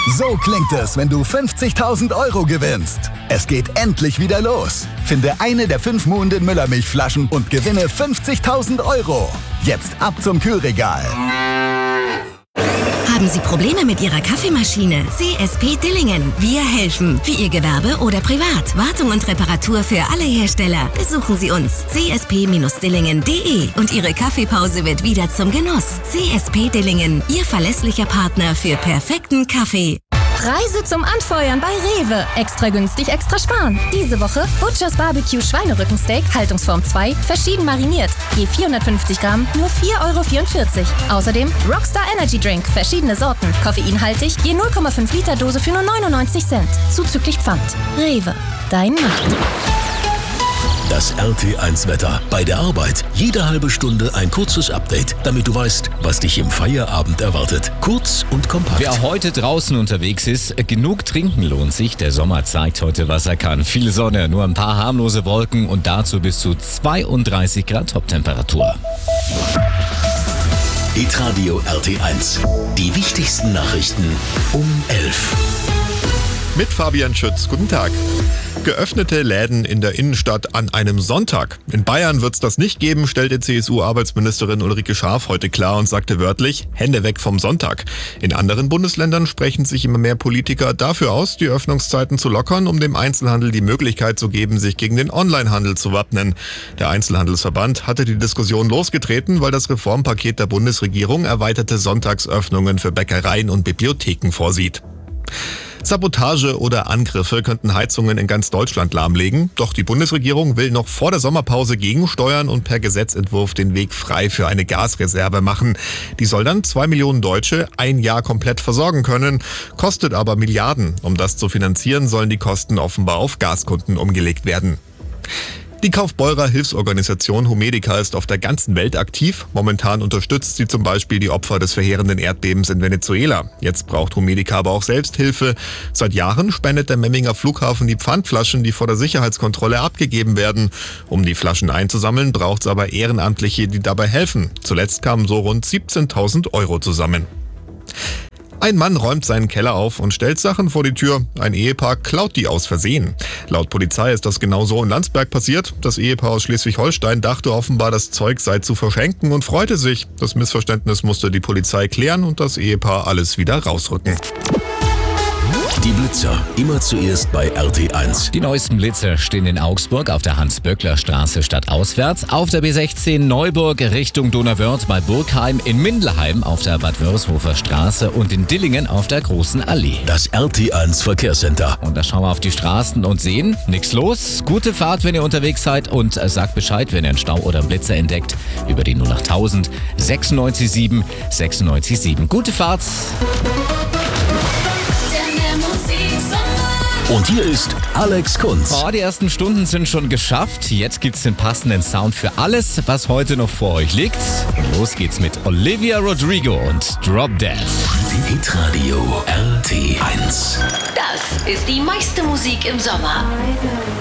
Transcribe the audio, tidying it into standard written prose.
So klingt es, wenn du 50.000 € gewinnst. Es geht endlich wieder los. Finde eine der 5 Muhnden Müllermilchflaschen und gewinne 50.000 €. Jetzt ab zum Kühlregal. Haben Sie Probleme mit Ihrer Kaffeemaschine? CSP Dillingen. Wir helfen. Für Ihr Gewerbe oder privat. Wartung und Reparatur für alle Hersteller. Besuchen Sie uns. csp-dillingen.de und Ihre Kaffeepause wird wieder zum Genuss. CSP Dillingen. Ihr verlässlicher Partner für perfekten Kaffee. Preise zum Anfeuern bei Rewe. Extra günstig, extra sparen. Diese Woche Butchers Barbecue Schweinerückensteak, Haltungsform 2, verschieden mariniert. Je 450 Gramm, nur 4,44 €. Außerdem Rockstar Energy Drink, verschiedene Sorten, koffeinhaltig, je 0,5 Liter Dose für nur 99 Cent. Zuzüglich Pfand. Rewe, dein Markt. Das RT1-Wetter. Bei der Arbeit jede halbe Stunde ein kurzes Update, damit du weißt, was dich im Feierabend erwartet. Kurz und kompakt. Wer heute draußen unterwegs ist, genug trinken lohnt sich. Der Sommer zeigt heute, was er kann. Viel Sonne, nur ein paar harmlose Wolken und dazu bis zu 32 Grad Toptemperatur. Hitradio RT1. Die wichtigsten Nachrichten um 11. Mit Fabian Schütz. Guten Tag. Geöffnete Läden in der Innenstadt an einem Sonntag. In Bayern wird es das nicht geben, stellte CSU-Arbeitsministerin Ulrike Scharf heute klar und sagte wörtlich, Hände weg vom Sonntag. In anderen Bundesländern sprechen sich immer mehr Politiker dafür aus, die Öffnungszeiten zu lockern, um dem Einzelhandel die Möglichkeit zu geben, sich gegen den Onlinehandel zu wappnen. Der Einzelhandelsverband hatte die Diskussion losgetreten, weil das Reformpaket der Bundesregierung erweiterte Sonntagsöffnungen für Bäckereien und Bibliotheken vorsieht. Sabotage oder Angriffe könnten Heizungen in ganz Deutschland lahmlegen. Doch die Bundesregierung will noch vor der Sommerpause gegensteuern und per Gesetzentwurf den Weg frei für eine Gasreserve machen. Die soll dann 2 Millionen Deutsche ein Jahr komplett versorgen können, kostet aber Milliarden. Um das zu finanzieren, sollen die Kosten offenbar auf Gaskunden umgelegt werden. Die Kaufbeurer Hilfsorganisation Humedica ist auf der ganzen Welt aktiv. Momentan unterstützt sie zum Beispiel die Opfer des verheerenden Erdbebens in Venezuela. Jetzt braucht Humedica aber auch selbst Hilfe. Seit Jahren spendet der Memminger Flughafen die Pfandflaschen, die vor der Sicherheitskontrolle abgegeben werden. Um die Flaschen einzusammeln, braucht es aber Ehrenamtliche, die dabei helfen. Zuletzt kamen so rund 17.000 € zusammen. Ein Mann räumt seinen Keller auf und stellt Sachen vor die Tür. Ein Ehepaar klaut die aus Versehen. Laut Polizei ist das genauso in Landsberg passiert. Das Ehepaar aus Schleswig-Holstein dachte offenbar, das Zeug sei zu verschenken und freute sich. Das Missverständnis musste die Polizei klären und das Ehepaar alles wieder rausrücken. Die Blitzer, immer zuerst bei RT1. Die neuesten Blitzer stehen in Augsburg auf der Hans-Böckler-Straße stadtauswärts, auf der B16 Neuburg Richtung Donauwörth bei Burgheim, in Mindelheim auf der Bad Wörishofer Straße und in Dillingen auf der Großen Allee. Das RT1 Verkehrscenter. Und da schauen wir auf die Straßen und sehen, nichts los. Gute Fahrt, wenn ihr unterwegs seid und sagt Bescheid, wenn ihr einen Stau oder einen Blitzer entdeckt, über die 08000 967 967. Gute Fahrt! Und hier ist Alex Kunz. Oh, die ersten Stunden sind schon geschafft. Jetzt gibt's den passenden Sound für alles, was heute noch vor euch liegt. Und los geht's mit Olivia Rodrigo und Drop Dead. Hitradio RT1. Das ist die meiste Musik im Sommer.